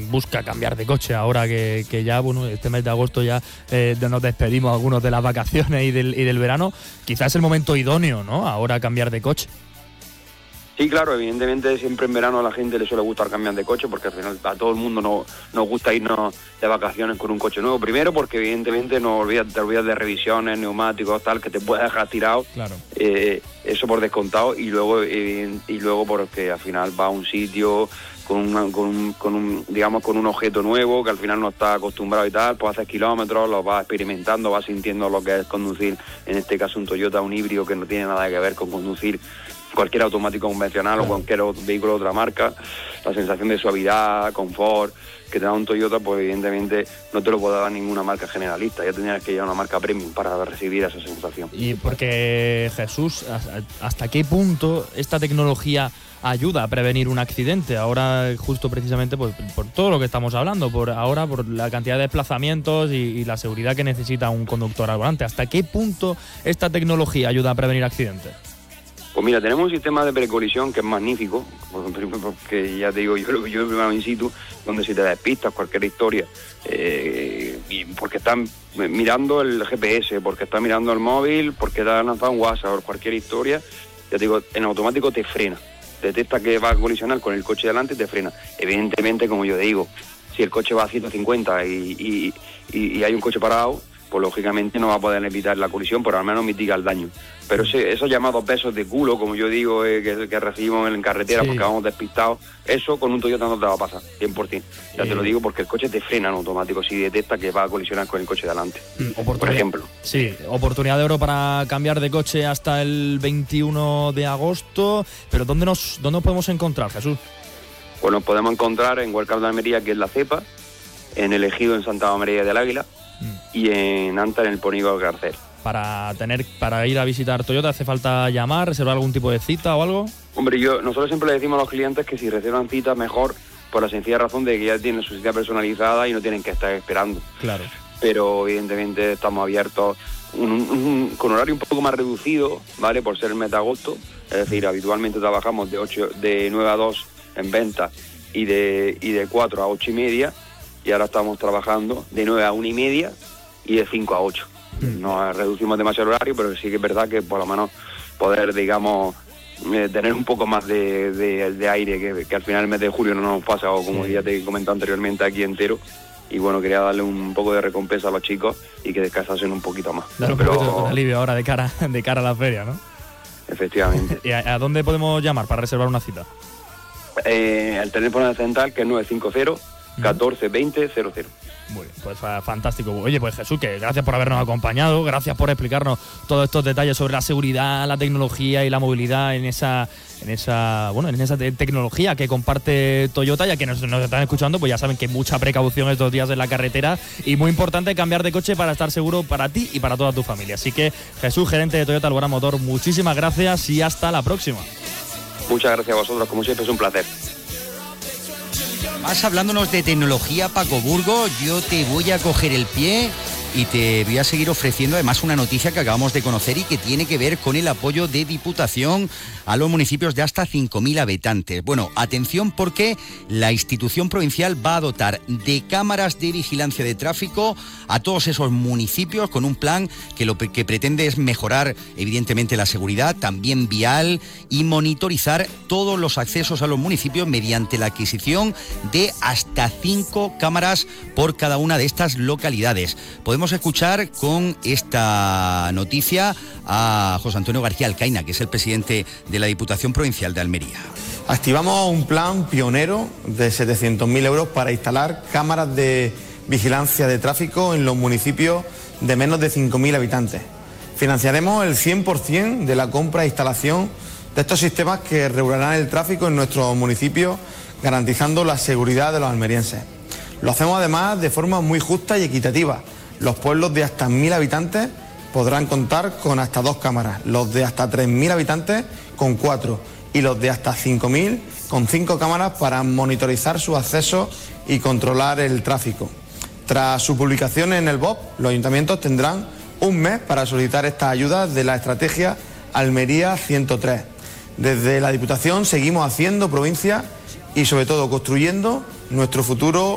busca cambiar de coche ahora que ya, bueno, este mes de agosto ya nos despedimos algunos de las vacaciones y del verano. Quizás es el momento idóneo, ¿no? Ahora cambiar de coche. Sí, claro, evidentemente siempre en verano a la gente le suele gustar cambiar de coche porque al final a todo el mundo nos gusta irnos de vacaciones con un coche nuevo. Primero porque evidentemente te olvidas de revisiones, neumáticos, tal, que te puedes dejar tirado. Claro. Eso por descontado y luego porque al final va a un sitio con un objeto nuevo que al final no está acostumbrado y tal, pues haces kilómetros, lo vas experimentando, vas sintiendo lo que es conducir, en este caso un Toyota, un híbrido que no tiene nada que ver con conducir cualquier automático convencional o cualquier otro vehículo de otra marca. La sensación de suavidad, confort que te da un Toyota, pues evidentemente no te lo puede dar ninguna marca generalista, ya tendrías que ir a una marca premium para recibir esa sensación. Y porque, Jesús, ¿hasta qué punto esta tecnología ayuda a prevenir un accidente? Ahora, justo precisamente por todo lo que estamos hablando, por la cantidad de desplazamientos y la seguridad que necesita un conductor al volante. ¿Hasta qué punto esta tecnología ayuda a prevenir accidentes? Pues mira, tenemos un sistema de precolisión que es magnífico, porque ya te digo, yo he probado in situ, donde si te despistas cualquier historia, porque están mirando el GPS, porque están mirando el móvil, porque te han lanzado un WhatsApp o cualquier historia, ya te digo, en automático te frena, detecta que va a colisionar con el coche delante y te frena. Evidentemente, como yo digo, si el coche va a 150 y hay un coche parado, pues lógicamente no va a poder evitar la colisión, pero al menos mitiga el daño. Pero esos llamados besos de culo, como yo digo, que recibimos en carretera, sí, porque vamos despistados, eso con un Toyota no te va a pasar, 100%. Ya te lo digo, porque el coche te frena en automático si detecta que va a colisionar con el coche de delante, por ejemplo. Sí, oportunidad de oro para cambiar de coche hasta el 21 de agosto, pero ¿dónde nos podemos encontrar, Jesús? Pues nos podemos encontrar en Huércal de Almería, que es la cepa, en El Ejido, en Santa María del Águila, y en Anta, en el Polígono Garcés. Para ir a visitar Toyota, ¿hace falta llamar, reservar algún tipo de cita o algo? Hombre, nosotros siempre le decimos a los clientes que si reservan cita mejor, por la sencilla razón de que ya tienen su cita personalizada y no tienen que estar esperando. Claro. Pero evidentemente estamos abiertos con horario un poco más reducido, ¿vale? Por ser el mes de agosto. Es decir, habitualmente trabajamos de 9 a 2 en venta y de 4 a 8 y media. Y ahora estamos trabajando de 9 a 1 y media y de 5 a 8. No reducimos demasiado el horario, pero sí que es verdad que por lo menos poder, digamos, tener un poco más de aire, que al final el mes de julio no nos pasa, o como ya te he comentado anteriormente, aquí entero. Y bueno, quería darle un poco de recompensa a los chicos y que descansasen un poquito más. Dar un poquito de alivio ahora de cara a la feria, ¿no? Efectivamente. ¿Y a dónde podemos llamar para reservar una cita? El teléfono central, que es 950 14 20 00. Muy bien, pues fantástico. Oye, pues Jesús, que gracias por habernos acompañado, gracias por explicarnos todos estos detalles sobre la seguridad, la tecnología y la movilidad en esa tecnología que comparte Toyota. Ya que nos están escuchando, pues ya saben que mucha precaución estos días en la carretera y muy importante cambiar de coche para estar seguro para ti y para toda tu familia. Así que Jesús, gerente de Toyota Alborán Motor, muchísimas gracias y hasta la próxima. Muchas gracias a vosotros, como siempre es un placer. Vas hablándonos de tecnología, Paco Burgo. Yo te voy a coger el pie y te voy a seguir ofreciendo además una noticia que acabamos de conocer y que tiene que ver con el apoyo de Diputación a los municipios de hasta 5.000 habitantes. Bueno, atención, porque la institución provincial va a dotar de cámaras de vigilancia de tráfico a todos esos municipios con un plan que lo que pretende es mejorar evidentemente la seguridad, también vial, y monitorizar todos los accesos a los municipios mediante la adquisición de hasta 5 cámaras por cada una de estas localidades. Podemos escuchar con esta noticia a José Antonio García Alcaina, que es el presidente de la Diputación Provincial de Almería. Activamos un plan pionero de 700.000 euros para instalar cámaras de vigilancia de tráfico en los municipios de menos de 5.000 habitantes. Financiaremos el 100% de la compra e instalación de estos sistemas que regularán el tráfico en nuestros municipios, garantizando la seguridad de los almerienses. Lo hacemos además de forma muy justa y equitativa. Los pueblos de hasta 1.000 habitantes podrán contar con hasta 2 cámaras, los de hasta 3.000 habitantes con 4 y los de hasta 5.000 con 5 cámaras para monitorizar sus accesos y controlar el tráfico. Tras su publicación en el BOP, los ayuntamientos tendrán un mes para solicitar estas ayudas de la estrategia Almería 103. Desde la Diputación seguimos haciendo provincia y sobre todo construyendo nuestro futuro